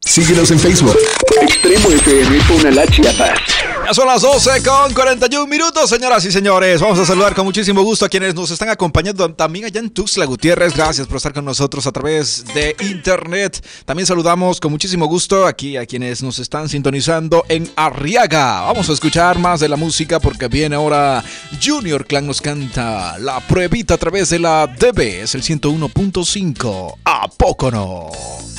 Síguenos en Facebook. Extremo FM Tonalá, Chiapas. Ya son las 12:41, señoras y señores. Vamos a saludar con muchísimo gusto a quienes nos están acompañando también allá en Tuxtla Gutiérrez. Gracias por estar con nosotros a través de internet. También saludamos con muchísimo gusto aquí a quienes nos están sintonizando en Arriaga. Vamos a escuchar más de la música porque viene ahora Junior Clan, nos canta La Pruebita a través de la DB. Es el 101.5. ¿A poco no?